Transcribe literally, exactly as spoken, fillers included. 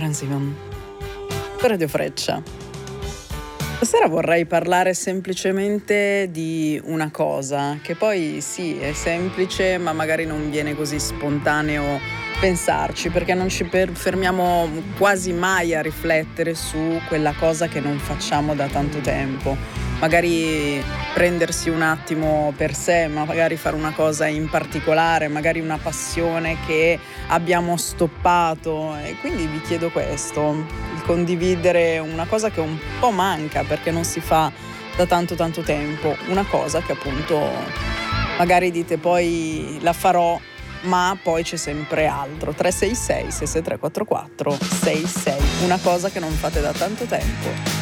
Transivan per Radio Freccia. Stasera vorrei parlare semplicemente di una cosa che poi sì, è semplice, ma magari non viene così spontaneo pensarci, perché non ci per- fermiamo quasi mai a riflettere su quella cosa che non facciamo da tanto tempo. Magari prendersi un attimo per sé, ma magari fare una cosa in particolare, magari una passione che abbiamo stoppato. E quindi vi chiedo questo, il condividere una cosa che un po' manca perché non si fa da tanto tanto tempo, una cosa che appunto magari dite poi la farò, ma poi c'è sempre altro. Tre sei sei sei sei tre quattro quattro sei sei, una cosa che non fate da tanto tempo.